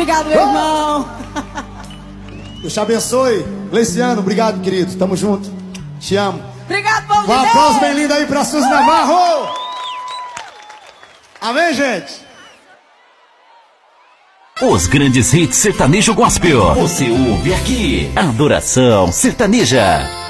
Obrigado, meu irmão. Deus te abençoe. Gleiciano, obrigado, querido. Tamo junto. Te amo. Obrigado, povo de Deus. Um aplauso bem lindo aí pra Suzy Navarro. Amém, gente? Os grandes hits sertanejo gospel. Você ouve aqui. Adoração Sertaneja.